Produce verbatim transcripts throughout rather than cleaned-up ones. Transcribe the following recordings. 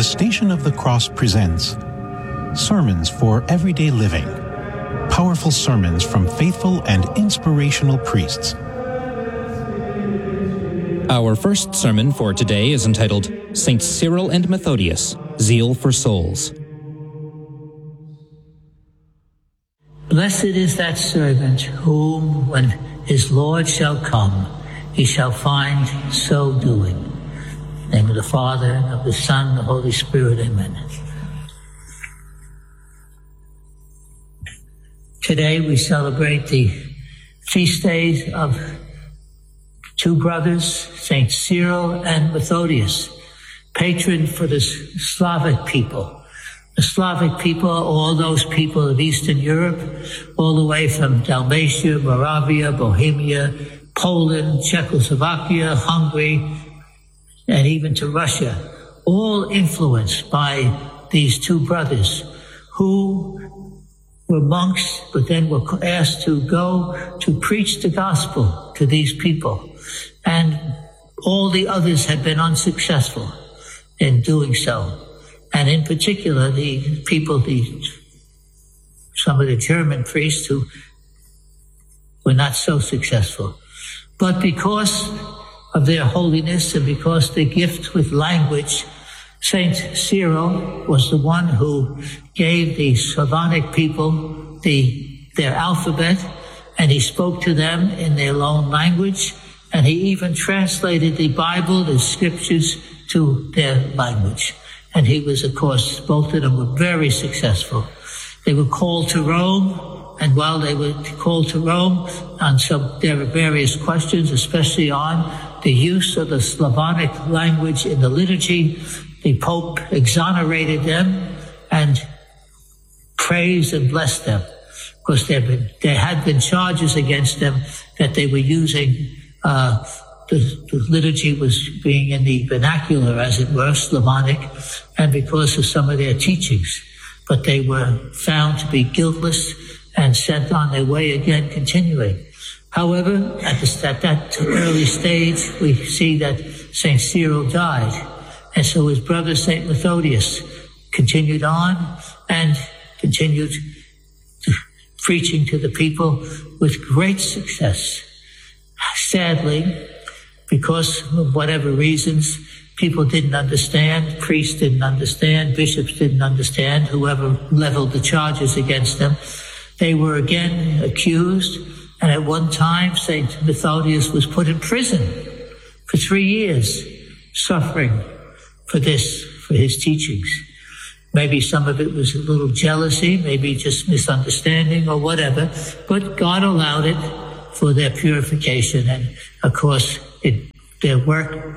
The Station of the Cross presents Sermons for Everyday Living. Powerful sermons from faithful and inspirational priests. Our first sermon for today is entitled Saints Cyril and Methodius, Zeal for Souls. Blessed is that servant whom, when his Lord shall come, he shall find so doing. In the name of the Father, and of the Son, and the Holy Spirit, amen. Today we celebrate the feast days of two brothers, Saint Cyril and Methodius, patron for the Slavic people. The Slavic people are all those people of Eastern Europe, all the way from Dalmatia, Moravia, Bohemia, Poland, Czechoslovakia, Hungary, and even to Russia, all influenced by these two brothers who were monks, but then were asked to go to preach the gospel to these people. And all the others had been unsuccessful in doing so. And in particular, the people, the some of the German priests who were not so successful. But because of their holiness and because their gift with language, Saint Cyril was the one who gave the Slavonic people the their alphabet, and he spoke to them in their own language, and he even translated the Bible, the scriptures, to their language. And he was, of course, both of them were very successful. They were called to Rome, and while they were called to Rome on some, there were various questions, especially on the use of the Slavonic language in the liturgy, the Pope exonerated them and praised and blessed them. Of course, there, been, there had been charges against them that they were using, uh, the, the liturgy was being in the vernacular, as it were, Slavonic, and because of some of their teachings. But they were found to be guiltless and sent on their way again, continuing. However, at, the, at that early stage, we see that Saint Cyril died. And so his brother, Saint Methodius, continued on and continued to, preaching to the people with great success. Sadly, because of whatever reasons, people didn't understand, priests didn't understand, bishops didn't understand, whoever leveled the charges against them, they were again accused. And at one time, Saint Methodius was put in prison for three years, suffering for this, for his teachings. Maybe some of it was a little jealousy, maybe just misunderstanding or whatever, but God allowed it for their purification. And of course, it, their work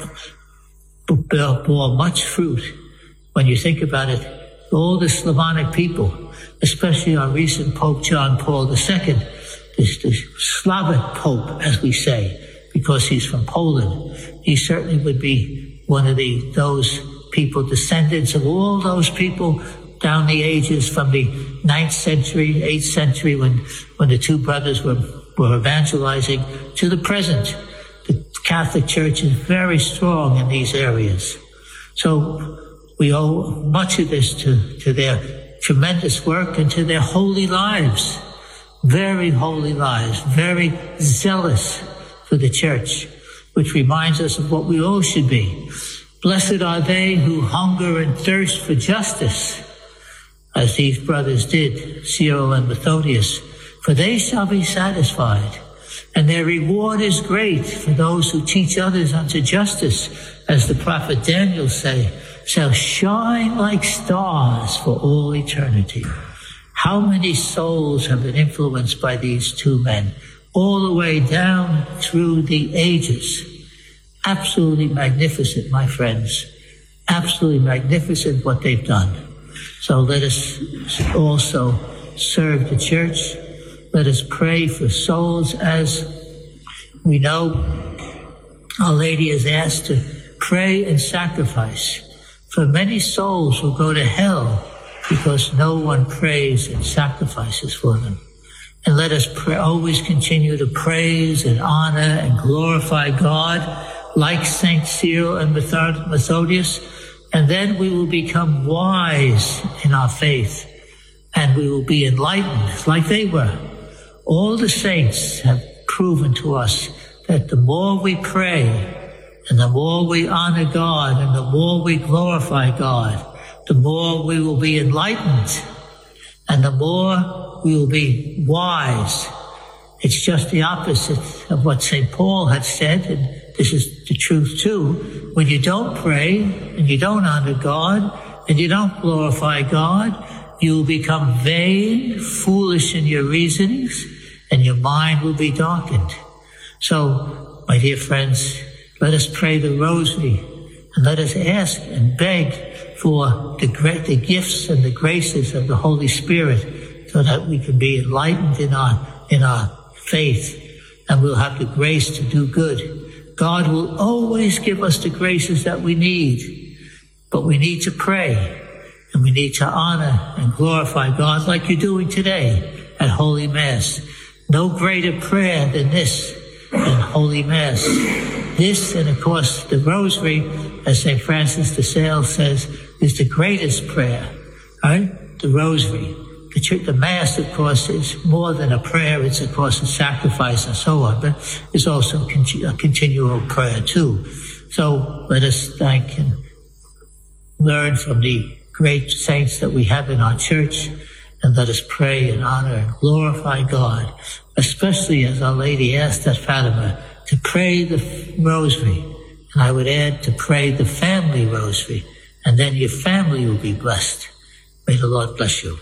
bore much fruit. When you think about it, all the Slavonic people, especially our recent Pope John Paul the Second, this, this Slavic Pope, as we say, because he's from Poland, he certainly would be one of the those people, descendants of all those people down the ages from the ninth century, eighth century, when when the two brothers were, were evangelizing, to the present. The Catholic Church is very strong in these areas. So we owe much of this to, to their tremendous work and to their holy lives. Very holy lives, very zealous for the church, which reminds us of what we all should be. Blessed are they who hunger and thirst for justice, as these brothers did, Cyril and Methodius, for they shall be satisfied. And their reward is great for those who teach others unto justice, as the prophet Daniel say, shall shine like stars for all eternity. How many souls have been influenced by these two men, all the way down through the ages? Absolutely magnificent, my friends. Absolutely magnificent what they've done. So let us also serve the church. Let us pray for souls. As we know, Our Lady is asked to pray and sacrifice for many souls who go to hell because no one prays and sacrifices for them. And let us pray, always continue to praise and honor and glorify God like Saint Cyril and Methodius, And then we will become wise in our faith, and we will be enlightened like they were. All the saints have proven to us that the more we pray, and the more we honor God, and the more we glorify God, the more we will be enlightened, and the more we will be wise. It's just the opposite of what Saint Paul had said, and this is the truth too. When you don't pray, and you don't honor God, and you don't glorify God, you will become vain, foolish in your reasonings, and your mind will be darkened. So, my dear friends, let us pray the rosary, and let us ask and beg for the great, the gifts and the graces of the Holy Spirit, so that we can be enlightened in our, in our faith, and we'll have the grace to do good. God will always give us the graces that we need, but we need to pray, and we need to honor and glorify God like you're doing today at Holy Mass. No greater prayer than this, than Holy Mass. This, and of course the Rosary, as Saint Francis de Sales says, is the greatest prayer, right? The Rosary. The, the Mass, of course, is more than a prayer. It's, of course, a sacrifice and so on, but it's also a continual prayer, too. So let us thank and learn from the great saints that we have in our church, and let us pray and honor and glorify God, especially as Our Lady asked at Fatima to pray the Rosary. And I would add to pray the family Rosary, and then your family will be blessed. May the Lord bless you.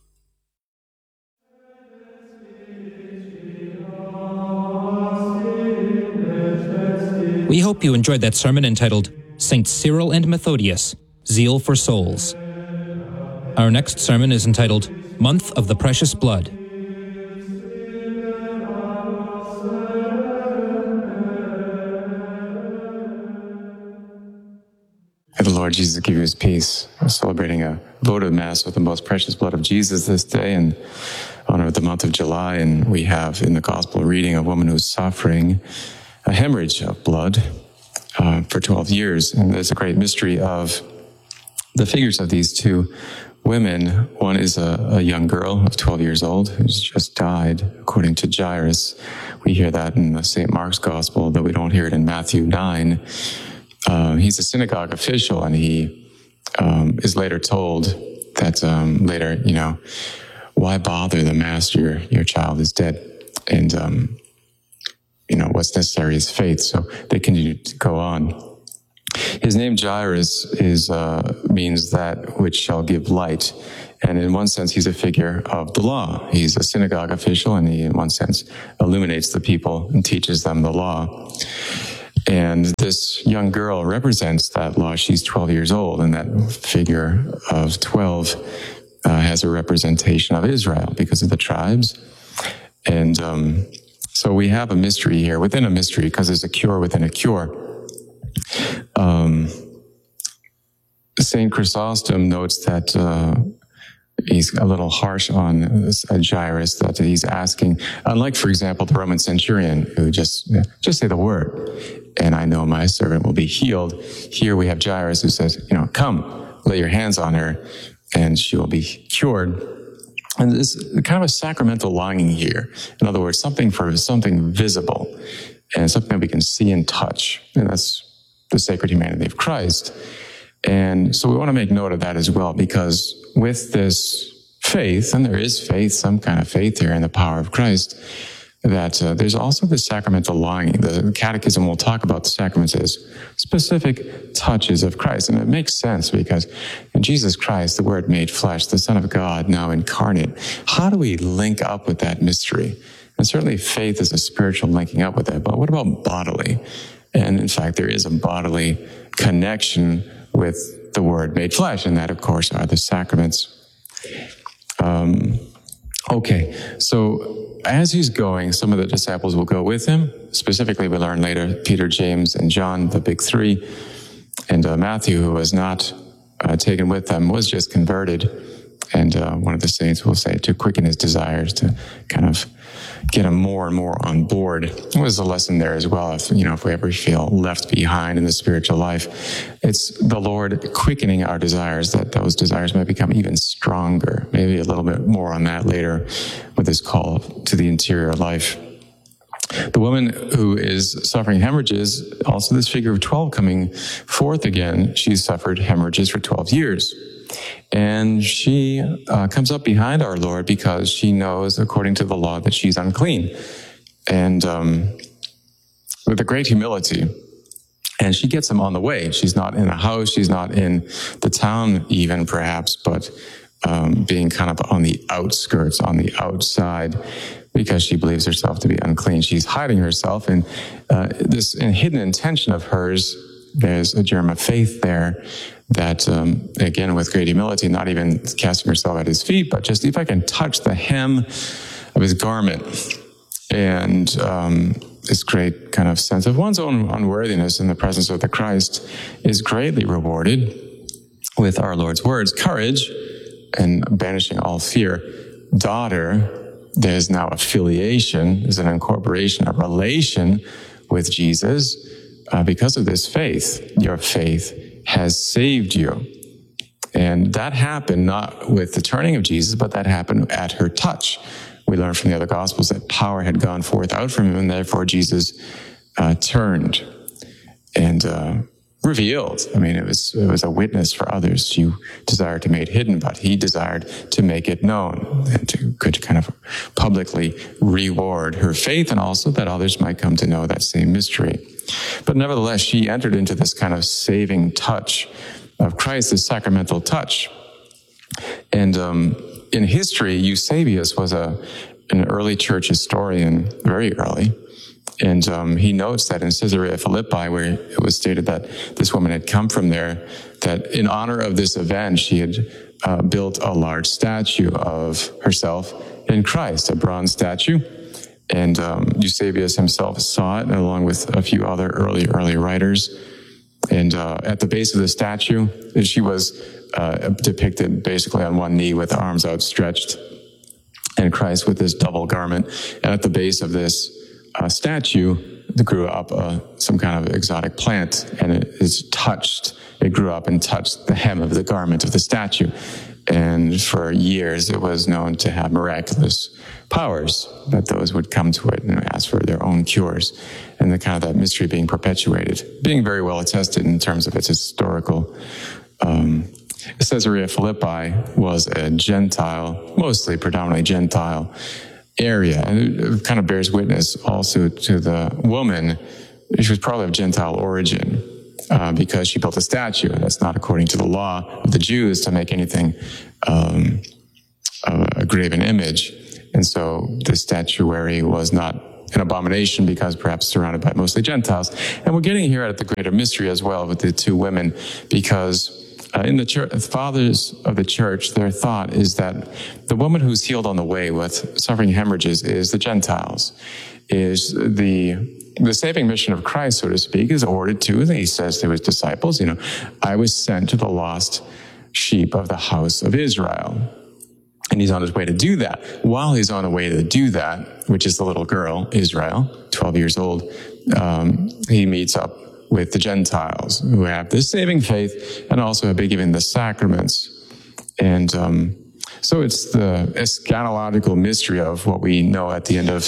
We hope you enjoyed that sermon entitled Saint Cyril and Methodius, Zeal for Souls. Our next sermon is entitled Month of the Precious Blood. May the Lord Jesus give you his peace. We're celebrating a votive Mass with the most precious blood of Jesus this day in honor of the month of July, and we have in the Gospel reading a woman who's suffering a hemorrhage of blood uh, for twelve years. And there's a great mystery of the figures of these two women. One is a, a young girl of twelve years old who's just died, according to Jairus. We hear that in the Saint Mark's Gospel, though we don't hear it in Matthew nine. Uh, he's a synagogue official, and he um, is later told that um, later, you know, why bother the master? Your, your child is dead. And, um, you know, what's necessary is faith. So they continue to go on. His name Jairus is uh, means that which shall give light. And in one sense, he's a figure of the law. He's a synagogue official, and he, in one sense, illuminates the people and teaches them the law. And this young girl represents that law. She's twelve years old, and that figure of twelve uh, has a representation of Israel because of the tribes. And um, so we have a mystery here within a mystery, because there's a cure within a cure. Um, Saint Chrysostom notes that uh, he's a little harsh on uh, Jairus, that he's asking, unlike, for example, the Roman centurion who just, just say the word, and I know my servant will be healed. Here we have Jairus who says, you know, come, lay your hands on her, and she will be cured. And this is kind of a sacramental longing here. In other words, something for something visible, and something that we can see and touch. And that's the sacred humanity of Christ. And so we want to make note of that as well, because with this faith, and there is faith, some kind of faith here in the power of Christ, that uh, there's also this sacramental longing. The Catechism will talk about the sacraments as specific touches of Christ. And it makes sense, because in Jesus Christ, the Word made flesh, the Son of God now incarnate, how do we link up with that mystery? And certainly faith is a spiritual linking up with it, but what about bodily? And in fact, there is a bodily connection with the Word made flesh, and that, of course, are the sacraments. Um, okay, so as he's going, some of the disciples will go with him. Specifically, we learn later, Peter, James, and John, the big three, and uh, Matthew, who was not uh, taken with them, was just converted. And uh, one of the saints will say to quicken his desires, to kind of get him more and more on board. It was a lesson there as well. If, you know, if we ever feel left behind in the spiritual life, it's the Lord quickening our desires, that those desires might become even stronger. Maybe a little bit more on that later with this call to the interior life. The woman who is suffering hemorrhages, also this figure of twelve coming forth again, she's suffered hemorrhages for twelve years. And she uh, comes up behind our Lord because she knows, according to the law, that she's unclean. And um, with a great humility. And she gets him on the way. She's not in a house. She's not in the town even, perhaps, but um, being kind of on the outskirts, on the outside, because she believes herself to be unclean. She's hiding herself. And uh, this in hidden intention of hers, there's a germ of faith there that, um, again, with great humility, not even casting herself at his feet, but just if I can touch the hem of his garment. And um, this great kind of sense of one's own unworthiness in the presence of the Christ is greatly rewarded with our Lord's words. Courage and banishing all fear. Daughter, there's now affiliation, there's an incorporation, a relation with Jesus uh, because of this faith. Your faith has saved you. And that happened not with the turning of Jesus, but that happened at her touch. We learn from the other Gospels that power had gone forth out from him, and therefore Jesus uh, turned and uh, revealed. I mean, it was it was a witness for others. She desired to make it hidden, but he desired to make it known and to could kind of publicly reward her faith, and also that others might come to know that same mystery. But nevertheless, she entered into this kind of saving touch of Christ, this sacramental touch. And um, in history, Eusebius was a an early church historian, very early. And um, he notes that in Caesarea Philippi, where it was stated that this woman had come from there, that in honor of this event, she had uh, built a large statue of herself in Christ, a bronze statue. And um, Eusebius himself saw it, along with a few other early, early writers. And uh, at the base of the statue, she was uh, depicted basically on one knee with arms outstretched, and Christ with this double garment. And at the base of this uh, statue, grew up uh, some kind of exotic plant, and it is touched. It grew up and touched the hem of the garment of the statue. And for years, it was known to have miraculous powers, that those would come to it and ask for their own cures. And the kind of that mystery being perpetuated, being very well attested in terms of its historical. Um, Caesarea Philippi was a Gentile, mostly predominantly Gentile area. And it kind of bears witness also to the woman. She was probably of Gentile origin. Uh, because she built a statue, and that's not according to the law of the Jews to make anything um, a graven image. And so the statuary was not an abomination because perhaps surrounded by mostly Gentiles. And we're getting here at the greater mystery as well with the two women, because uh, in the church, the fathers of the church, their thought is that the woman who's healed on the way with suffering hemorrhages is the Gentiles, is the The saving mission of Christ, so to speak, is ordered to, he says to his disciples, you know, I was sent to the lost sheep of the house of Israel. And he's on his way to do that. While he's on the way to do that, which is the little girl, Israel, twelve years old, um, he meets up with the Gentiles who have this saving faith and also have been given the sacraments. And um, so it's the eschatological mystery of what we know at the end of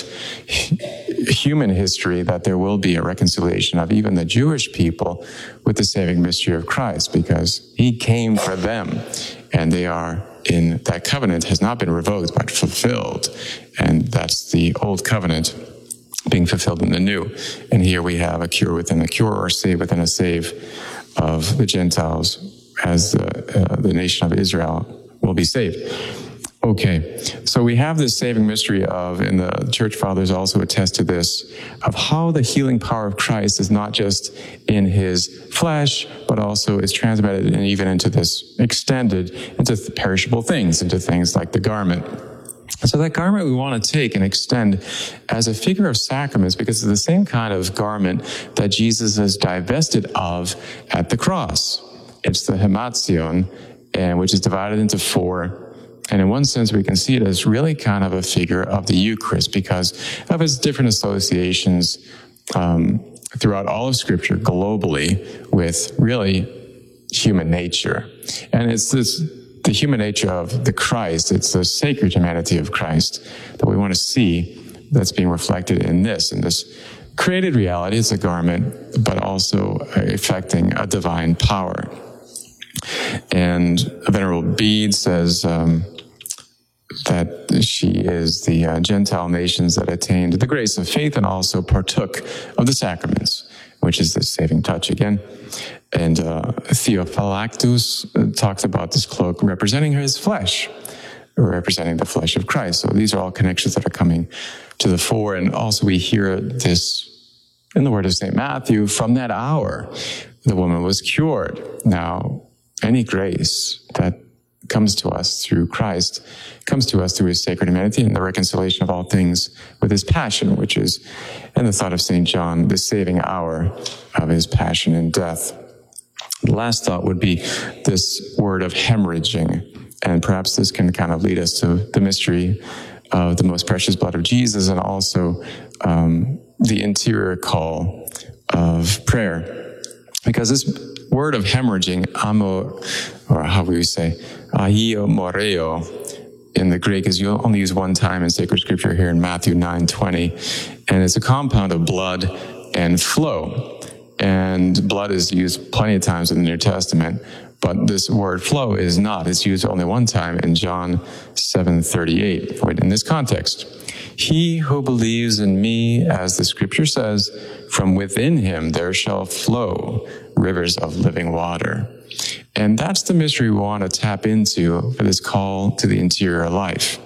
human history, that there will be a reconciliation of even the Jewish people with the saving mystery of Christ, because he came for them, and they are in that covenant has not been revoked but fulfilled. And that's the old covenant being fulfilled in the new. And here we have a cure within a cure, or save within a save of the Gentiles, as the, uh, the nation of Israel will be saved. Okay, so we have this saving mystery of, and the church fathers also attest to this, of how the healing power of Christ is not just in his flesh, but also is transmitted and even into this, extended into perishable things, into things like the garment. So that garment we want to take and extend as a figure of sacraments, because it's the same kind of garment that Jesus is divested of at the cross. It's the hematzion, and which is divided into four And in one sense, we can see it as really kind of a figure of the Eucharist because of its different associations um, throughout all of Scripture globally with really human nature. And it's this, the human nature of the Christ, it's the sacred humanity of Christ that we want to see that's being reflected in this, in this created reality. It's a garment, but also affecting a divine power. And Venerable Bede says um, that she is the uh, Gentile nations that attained the grace of faith and also partook of the sacraments, which is the saving touch again. And uh, Theophylactus talks about this cloak representing his flesh, representing the flesh of Christ. So these are all connections that are coming to the fore. And also we hear this in the word of Saint Matthew, from that hour, the woman was cured. Now, any grace that comes to us through Christ comes to us through his sacred humanity and the reconciliation of all things with his passion, which is, in the thought of Saint John, the saving hour of his passion and death. The last thought would be this word of hemorrhaging, and perhaps this can kind of lead us to the mystery of the most precious blood of Jesus and also um, the interior call of prayer. Because this word of hemorrhaging, amo, or how would we say, aio moreo, in the Greek is only used one time in sacred scripture here in Matthew nine twenty, and it's a compound of blood and flow. And blood is used plenty of times in the New Testament, but this word flow is not. It's used only one time in John seven thirty-eight. In this context, he who believes in me, as the scripture says, from within him there shall flow rivers of living water. And that's the mystery we want to tap into for this call to the interior life.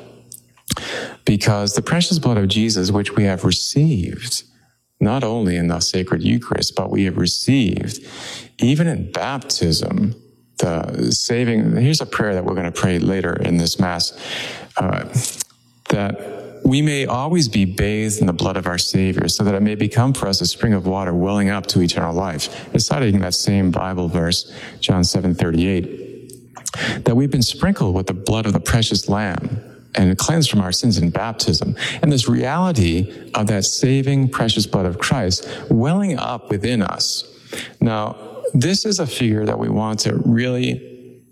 Because the precious blood of Jesus, which we have received, not only in the sacred Eucharist, but we have received even in baptism, the saving, here's a prayer that we're going to pray later in this Mass, uh, that we may always be bathed in the blood of our Savior, so that it may become for us a spring of water welling up to eternal life. It's cited in that same Bible verse, John seven thirty-eight, that we've been sprinkled with the blood of the precious Lamb and cleansed from our sins in baptism. And this reality of that saving precious blood of Christ welling up within us. Now, this is a figure that we want to really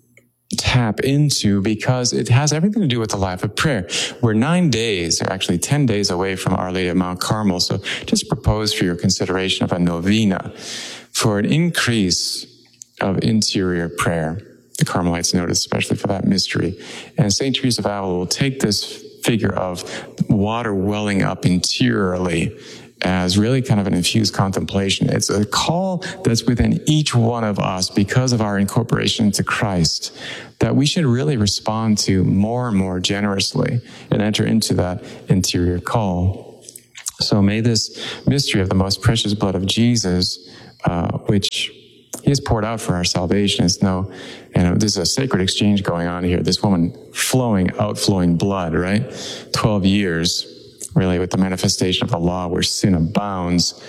tap into because it has everything to do with the life of prayer. We're nine days, or actually ten days away from Our Lady of Mount Carmel. So just propose for your consideration of a novena for an increase of interior prayer. The Carmelites notice, especially for that mystery. And Saint Teresa of Avila will take this figure of water welling up interiorly as really kind of an infused contemplation. It's a call that's within each one of us because of our incorporation into Christ that we should really respond to more and more generously and enter into that interior call. So may this mystery of the most precious blood of Jesus, uh, which he has poured out for our salvation, is no, you know, there's a sacred exchange going on here. This woman flowing, outflowing blood, right? Twelve years. Really, with the manifestation of the law where sin abounds.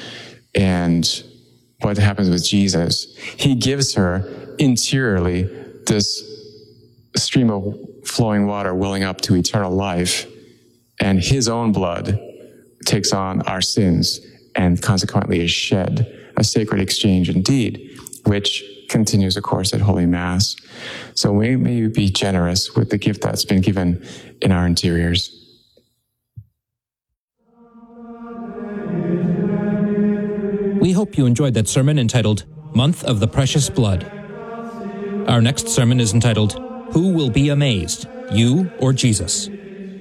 And what happens with Jesus? He gives her interiorly this stream of flowing water welling up to eternal life, and his own blood takes on our sins and consequently is shed. A sacred exchange indeed, which continues, of course, at Holy Mass. So we may be generous with the gift that's been given in our interiors. We hope you enjoyed that sermon entitled, Month of the Precious Blood. Our next sermon is entitled, Who Will Be Amazed, You or Jesus?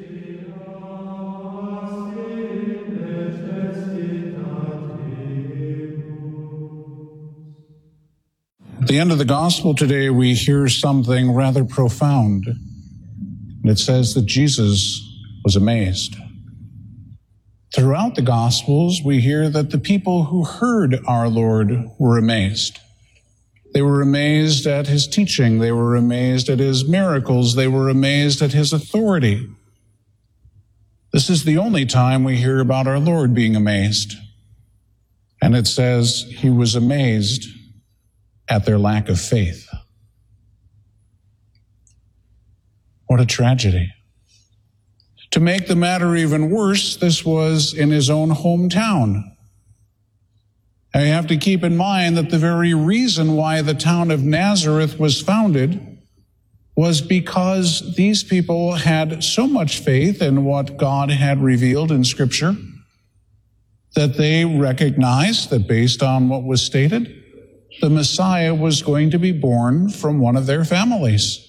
At the end of the Gospel today, we hear something rather profound. It says that Jesus was amazed. Throughout the Gospels, we hear that the people who heard our Lord were amazed. They were amazed at his teaching. They were amazed at his miracles. They were amazed at his authority. This is the only time we hear about our Lord being amazed. And it says he was amazed at their lack of faith. What a tragedy. To make the matter even worse, this was in his own hometown. Now you have to keep in mind that the very reason why the town of Nazareth was founded was because these people had so much faith in what God had revealed in Scripture that they recognized that based on what was stated, the Messiah was going to be born from one of their families.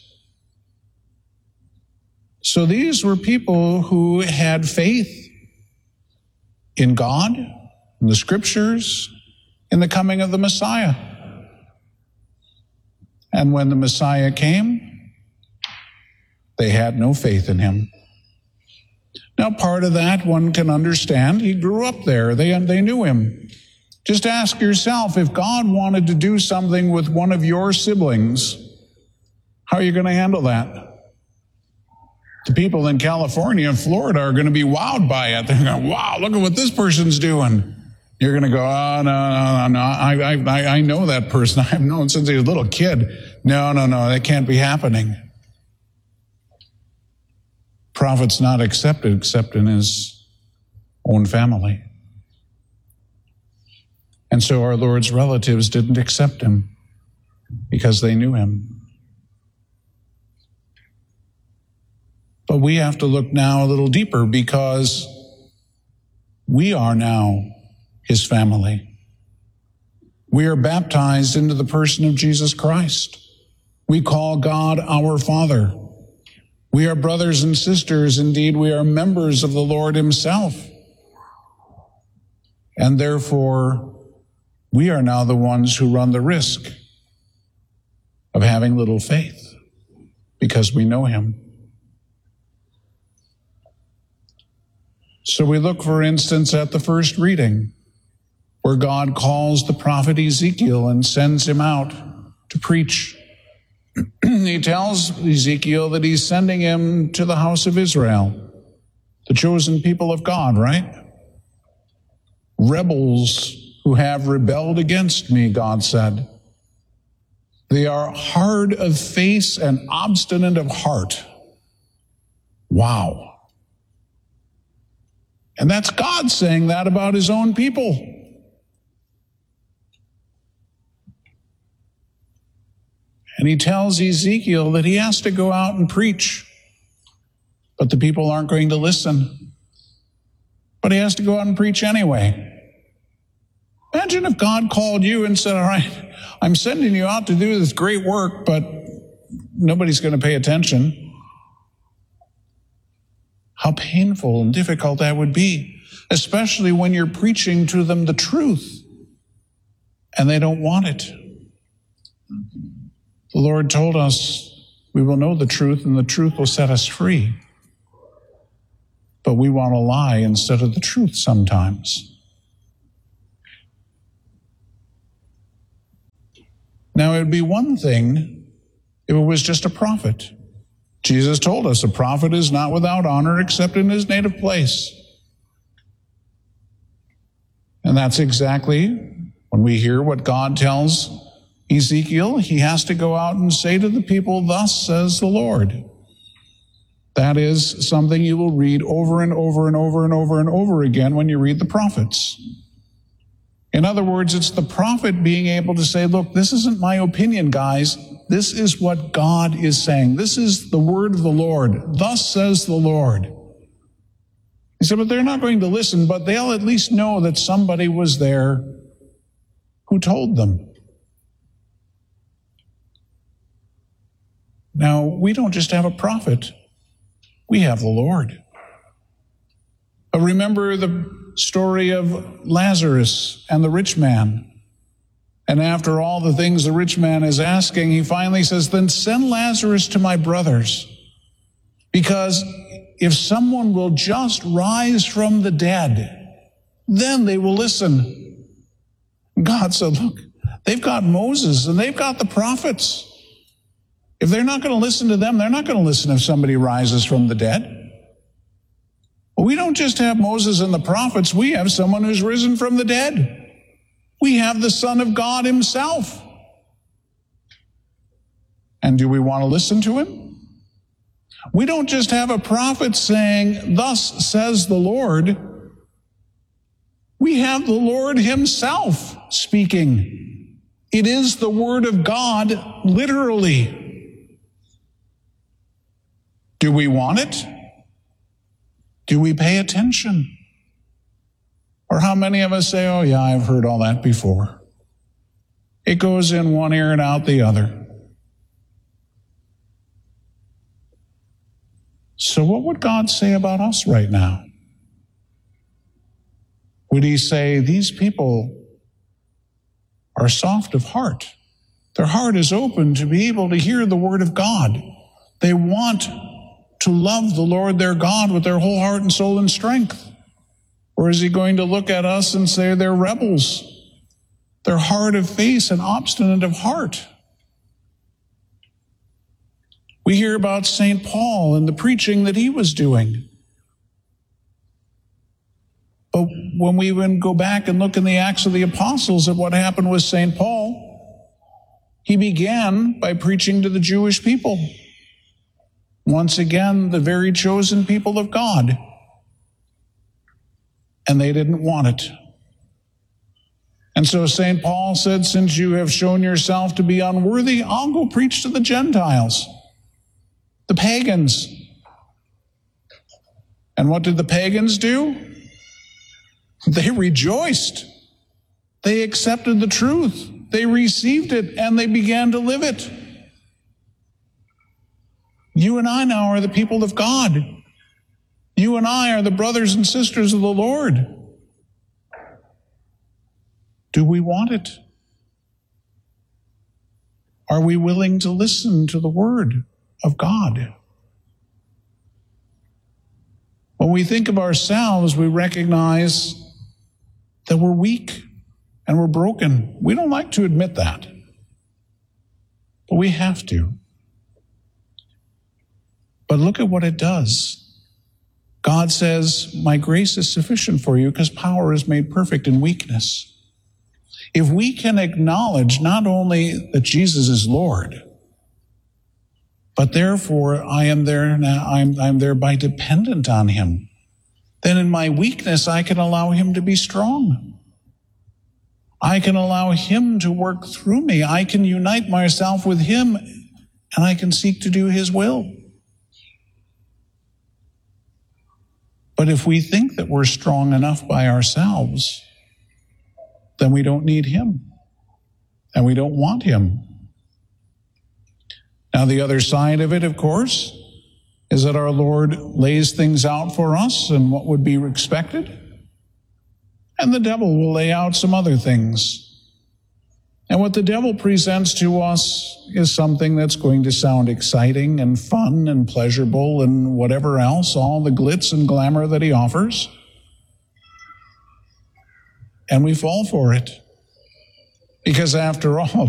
So these were people who had faith in God, in the Scriptures, in the coming of the Messiah. And when the Messiah came, they had no faith in him. Now, part of that one can understand. He grew up there. They, they knew him. Just ask yourself, if God wanted to do something with one of your siblings, how are you going to handle that? The people in California and Florida are going to be wowed by it. They're going, wow, look at what this person's doing. You're going to go, oh, no, no, no, no. I, I, I know that person. I've known since he was a little kid. No, no, no, that can't be happening. Prophet's not accepted except in his own family. And so our Lord's relatives didn't accept him because they knew him. But we have to look now a little deeper because we are now his family. We are baptized into the person of Jesus Christ. We call God our Father. We are brothers and sisters. Indeed, we are members of the Lord himself. And therefore, we are now the ones who run the risk of having little faith because we know him. So we look, for instance, at the first reading where God calls the prophet Ezekiel and sends him out to preach. He tells Ezekiel that he's sending him to the house of Israel, the chosen people of God, right? Rebels who have rebelled against me, God said. They are hard of face and obstinate of heart. Wow. And that's God saying that about his own people. And he tells Ezekiel that he has to go out and preach, but the people aren't going to listen. But he has to go out and preach anyway. Imagine if God called you and said, all right, I'm sending you out to do this great work, but nobody's going to pay attention. How painful and difficult that would be, especially when you're preaching to them the truth and they don't want it. The Lord told us we will know the truth and the truth will set us free. But we want to lie instead of the truth sometimes. Now, it would be one thing if it was just a prophet. Jesus told us a prophet is not without honor except in his native place. And that's exactly when we hear what God tells Ezekiel. He has to go out and say to the people, thus says the Lord. That is something you will read over and over and over and over and over again when you read the prophets. In other words, it's the prophet being able to say, look, this isn't my opinion, guys. This is what God is saying. This is the word of the Lord. Thus says the Lord. He said, but they're not going to listen, but they'll at least know that somebody was there who told them. Now, we don't just have a prophet. We have the Lord. But remember the story of Lazarus and the rich man. And after all the things the rich man is asking, he finally says, then send Lazarus to my brothers. Because if someone will just rise from the dead, then they will listen. God said, look, they've got Moses and they've got the prophets. If they're not going to listen to them, they're not going to listen if somebody rises from the dead. Well, we don't just have Moses and the prophets. We have someone who's risen from the dead. We have the Son of God himself. And do we want to listen to him? We don't just have a prophet saying, "Thus says the Lord." We have the Lord himself speaking. It is the word of God, literally. Do we want it? Do we pay attention? Or how many of us say, "Oh yeah, I've heard all that before." It goes in one ear and out the other. So what would God say about us right now? Would he say, "These people are soft of heart. Their heart is open to be able to hear the word of God. They want to love the Lord their God with their whole heart and soul and strength"? Or is he going to look at us and say they're rebels? They're hard of face and obstinate of heart. We hear about Saint Paul and the preaching that he was doing. But when we even go back and look in the Acts of the Apostles at what happened with Saint Paul, he began by preaching to the Jewish people. Once again, the very chosen people of God. And they didn't want it. And so Saint Paul said, "Since you have shown yourself to be unworthy, I'll go preach to the Gentiles, the pagans." And what did the pagans do? They rejoiced. They accepted the truth. They received it, and they began to live it. You and I now are the people of God. You and I are the brothers and sisters of the Lord. Do we want it? Are we willing to listen to the word of God? When we think of ourselves, we recognize that we're weak and we're broken. We don't like to admit that, but we have to. But look at what it does. God says, "My grace is sufficient for you because power is made perfect in weakness." If we can acknowledge not only that Jesus is Lord, but therefore I am there now, I'm, I'm thereby dependent on him, then in my weakness I can allow him to be strong. I can allow him to work through me. I can unite myself with him, and I can seek to do his will. But if we think that we're strong enough by ourselves, then we don't need him, and we don't want him. Now, the other side of it, of course, is that our Lord lays things out for us and what would be expected, and the devil will lay out some other things. And what the devil presents to us is something that's going to sound exciting and fun and pleasurable and whatever else, all the glitz and glamour that he offers. And we fall for it. Because after all,